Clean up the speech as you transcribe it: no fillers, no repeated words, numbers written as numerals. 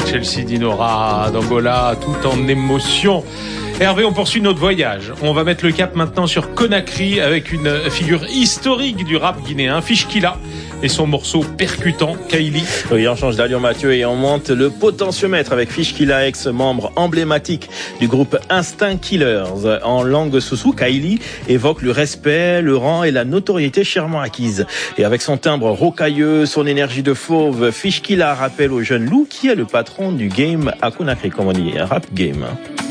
Chelsea Dinora d'Angola, tout en émotion. Hervé, on poursuit notre voyage. On va mettre le cap maintenant sur Conakry avec une figure historique du rap guinéen, Fishkilla, et son morceau percutant, Kaili. Oui, on change d'allure, Mathieu, et on monte le potentiomètre avec Fishkilla, ex-membre emblématique du groupe Instinct Killers. En langue soussou, Kaili évoque le respect, le rang et la notoriété chèrement acquise. Et avec son timbre rocailleux, son énergie de fauve, Fishkilla rappelle au jeune loup qui est le patron du game à Conakry, comme on dit, un rap game.